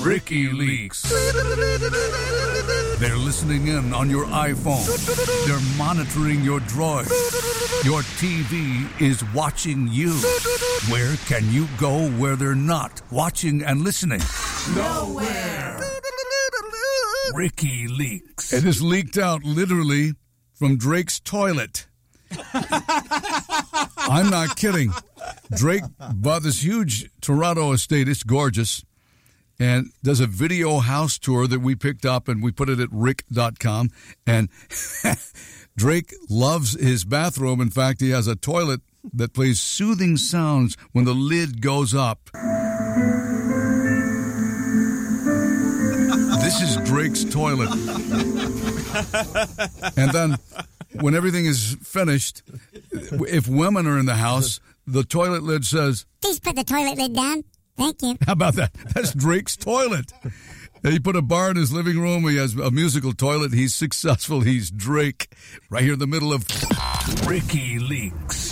Ricky Leaks. They're listening in on your iPhone. They're monitoring your droid. Your TV is watching you. Where can you go where they're not watching and listening? Nowhere. Ricky Leaks. It is leaked out literally from Drake's toilet. I'm not kidding. Drake bought this huge Toronto estate. It's gorgeous. And does a video house tour that we picked up and we put it at rick.com. And Drake loves his bathroom. In fact, he has a toilet that plays soothing sounds when the lid goes up. This is Drake's toilet. And then when everything is finished, if women are in the house, the toilet lid says, "Please put the toilet lid down. Thank you." How about that? That's Drake's toilet. He put a bar in his living room. He has a musical toilet. He's successful. He's Drake. Right here in the middle of Ricky Leaks.